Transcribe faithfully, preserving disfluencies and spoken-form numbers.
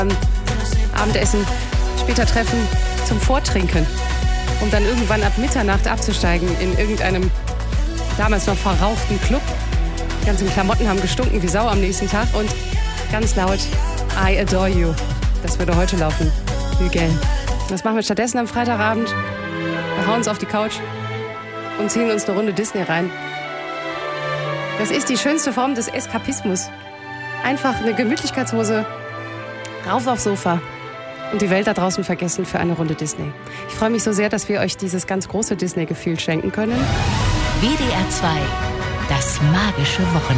Abendessen, später treffen zum Vortrinken, um dann irgendwann ab Mitternacht abzusteigen in irgendeinem damals noch verrauchten Club. Die ganzen Klamotten haben gestunken wie Sau am nächsten Tag und ganz laut I Adore You. Das würde heute laufen. Hügel. Was machen wir stattdessen am Freitagabend? Wir hauen uns auf die Couch und ziehen uns eine Runde Disney rein. Das ist die schönste Form des Eskapismus. Einfach eine Gemütlichkeitshose, rauf aufs Sofa und die Welt da draußen vergessen für eine Runde Disney. Ich freue mich so sehr, dass wir euch dieses ganz große Disney-Gefühl schenken können. W D R zwei, das magische Wochenende.